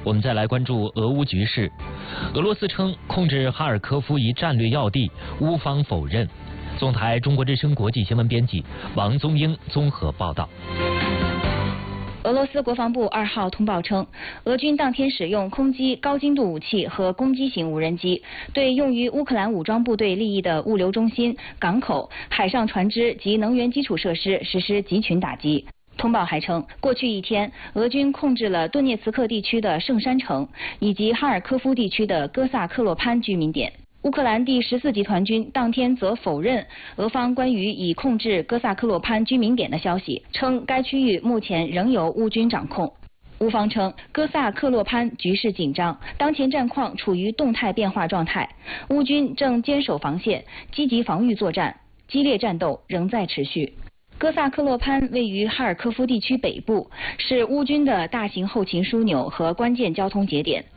我们再来关注俄乌局势。俄罗斯称控制哈尔科夫一战略要地，乌方否认。总台中国之声国际新闻编辑王宗英综合报道。 俄罗斯国防部2号通报称，俄军当天使用空击高精度武器和攻击型无人机，对用于乌克兰武装部队利益的物流中心、港口、海上船只及能源基础设施实施集群打击。通报还称，过去一天，俄军控制了顿涅茨克地区的圣山城以及哈尔科夫地区的哥萨克洛潘居民点。乌克兰第14集团军当天则否认俄方关于已控制哥萨克洛潘居民点的消息，称该区域目前仍由乌军掌控。乌方称，哥萨克洛潘局势紧张，当前战况处于动态变化状态，乌军正坚守防线，积极防御作战，激烈战斗仍在持续。哥萨克洛潘位于哈尔科夫地区北部，是乌军的大型后勤枢纽和关键交通节点。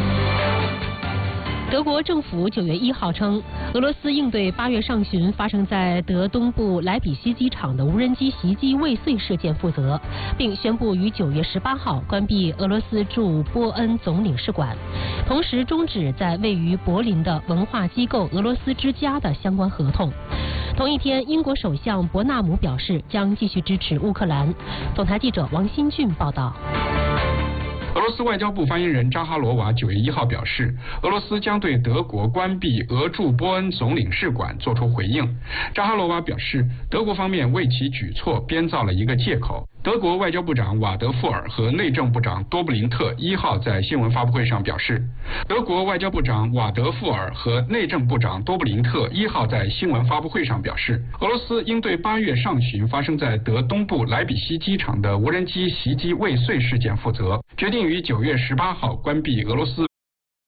德国政府9月1号称，俄罗斯应对8月上旬发生在德东部莱比锡机场的无人机袭击未遂事件负责，并宣布于9月18号关闭俄罗斯驻波恩总领事馆，同时终止在位于柏林的文化机构俄罗斯之家的相关合同。同一天，英国首相伯纳姆表示将继续支持乌克兰。总台记者王新俊报道。 俄罗斯外交部发言人扎哈罗娃9月1号表示，俄罗斯将对德国关闭俄驻波恩总领事馆作出回应。扎哈罗娃表示，德国方面为其举措编造了一个借口。德国外交部长瓦德富尔和内政部长多布林特1号在新闻发布会上表示，德国外交部长瓦德富尔和内政部长多布林特1号在新闻发布会上表示，俄罗斯应对8月上旬发生在德东部莱比锡机场的无人机袭击未遂事件负责，决定于9月18号关闭俄罗斯